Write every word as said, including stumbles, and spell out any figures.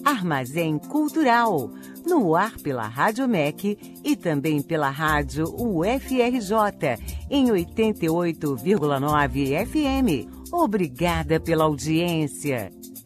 Armazém Cultural, no ar pela Rádio M E C e também pela Rádio U F R J, em oitenta e oito vírgula nove F M. Obrigada pela audiência.